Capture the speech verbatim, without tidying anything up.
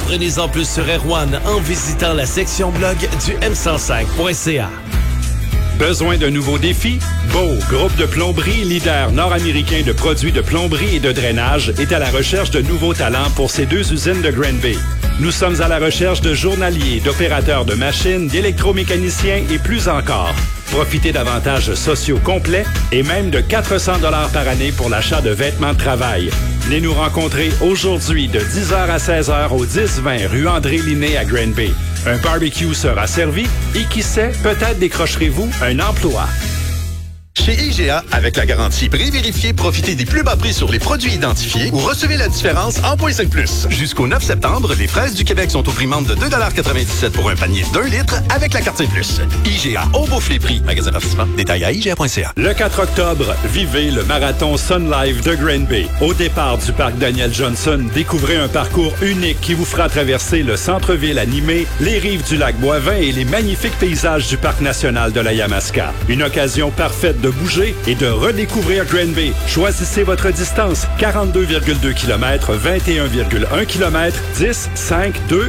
Apprenez-en plus sur Erwan en visitant la section blog du m cent cinq point c a. Besoin d'un nouveau défi? Beau, groupe de plomberie leader nord-américain de produits de plomberie et de drainage, est à la recherche de nouveaux talents pour ses deux usines de Granby. Nous sommes à la recherche de journaliers, d'opérateurs de machines, d'électromécaniciens et plus encore. Profitez d'avantages sociaux complets et même de quatre cents dollars par année pour l'achat de vêtements de travail. Venez nous rencontrer aujourd'hui de dix heures à seize heures au dix vingt rue André-Linné à Granby. Un barbecue sera servi et qui sait, peut-être décrocherez-vous un emploi. Chez I G A, avec la garantie pré-vérifiée, profitez des plus bas prix sur les produits identifiés ou recevez la différence en point cinq plus. Jusqu'au neuf septembre, les fraises du Québec sont au prix membre de deux dollars quatre-vingt-dix-sept pour un panier d'un litre avec la carte cinq plus. I G A, on bouffe les prix. Magasin participant, détail à I G A point C A. Le quatre octobre, vivez le marathon Sun Life de Granby. Au départ du parc Daniel Johnson, découvrez un parcours unique qui vous fera traverser le centre-ville animé, les rives du lac Boivin et les magnifiques paysages du parc national de la Yamaska. Une occasion parfaite de bouger et de redécouvrir Granby. Choisissez votre distance, quarante-deux virgule deux kilomètres, vingt et un virgule un kilomètres, dix, cinq, deux